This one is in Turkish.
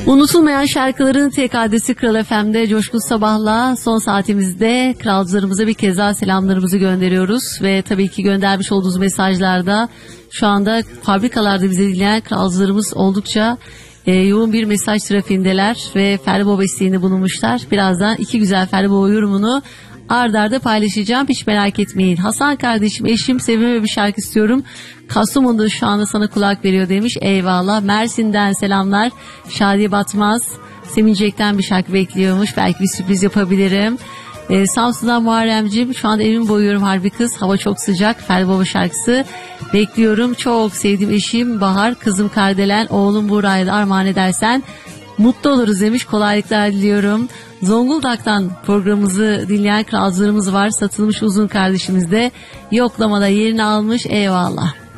Unutulmayan şarkıların tek adresi Kral FM'de Coşkun Sabah'la son saatimizde kralcılarımıza bir kez daha selamlarımızı gönderiyoruz. Ve tabii ki göndermiş olduğunuz mesajlarda şu anda fabrikalarda bizi dinleyen kralcılarımız oldukça yoğun bir mesaj trafiğindeler ve Ferdi Baba isteğinde bulunmuşlar. Birazdan iki güzel Ferdi Baba yorumunu ard arda paylaşacağım, hiç merak etmeyin. Hasan kardeşim, eşim Sevim'e bir şarkı istiyorum. Kastamonu'da şu anda sana kulak veriyor demiş. Eyvallah. Mersin'den selamlar. Şadiye Batmaz Sevinecek'ten bir şarkı bekliyormuş. Belki bir sürpriz yapabilirim. Samsun'dan Muharremciğim, şu anda evimi boyuyorum harbi kız. Hava çok sıcak. Ferdi Baba şarkısı bekliyorum. Çok sevdiğim eşim Bahar, kızım Kardelen, oğlum Buğra'ya da armağan edersen mutlu oluruz demiş. Kolaylıklar diliyorum. Zonguldak'tan programımızı dinleyen kralcılarımız var. Satılmış Uzun kardeşimiz de yoklamada yerini almış. Eyvallah.